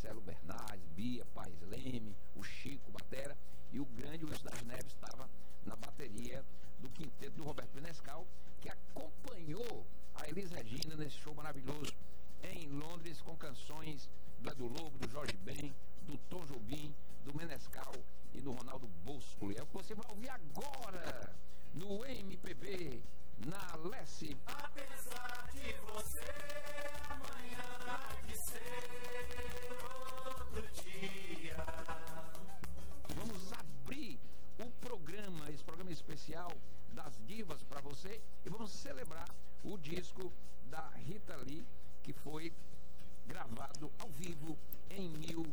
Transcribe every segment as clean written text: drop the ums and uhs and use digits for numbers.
Marcelo Bernardes, Bia, Paz Leme, o Chico, batera, e o grande Wilson das Neves estava na bateria do quinteto do Roberto Menescal, que acompanhou a Elis Regina nesse show maravilhoso em Londres, com canções do Edu Lobo, do Jorge Ben, do Tom Jobim, do Menescal e do Ronaldo Bosco. É o que você vai ouvir agora no MPB, na Lesse. Apesar de você amanhã de ser outro dia. Vamos abrir o programa, esse programa especial das divas para você, e vamos celebrar o disco da Rita Lee, que foi gravado ao vivo em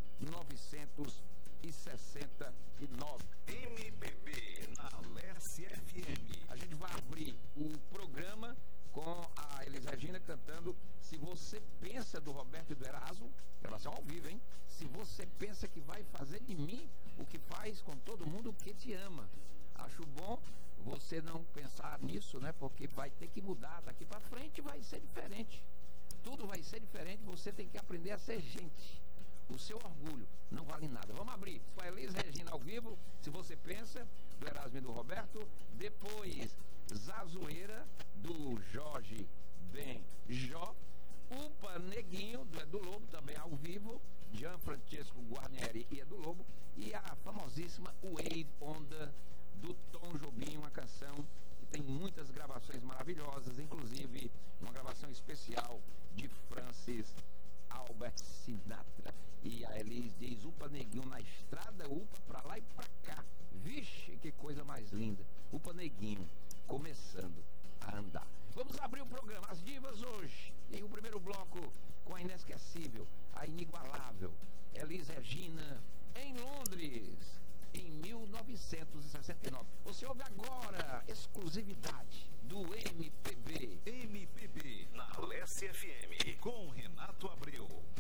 1969. MPB na Lesse FM. A gente vai abrir o programa com a Elis Regina cantando Se Você Pensa, do Roberto e do Erasmo, gravação ao vivo, hein? Se você pensa que vai fazer de mim o que faz com todo mundo que te ama. Acho bom você não pensar nisso, né? Porque vai ter que mudar, daqui pra frente vai ser diferente. Tudo vai ser diferente, você tem que aprender a ser gente. O seu orgulho não vale nada. Vamos abrir com a Elis Regina ao vivo, Se Você Pensa, do Erasmo e do Roberto. Depois, Zazoeira, do Jorge Ben Jó. Upa Neguinho, do Edu Lobo, também ao vivo. Gianfrancesco Guarnieri e Edu Lobo. E a famosíssima Wave Onda, do Tom Jobim, uma canção que tem muitas gravações maravilhosas, inclusive uma gravação especial de Francis Albert Sinatra. E a Elis diz: Upa Neguinho na estrada, upa pra lá e pra cá. Vixe, que coisa mais linda. Upa Neguinho começando a andar. Vamos abrir o programa As Divas hoje. Em o primeiro bloco com a inesquecível, a inigualável Elis Regina, em Londres, em 1969. Você ouve agora exclusividade do MPB. MPB na Lesse FM com Renato Abreu.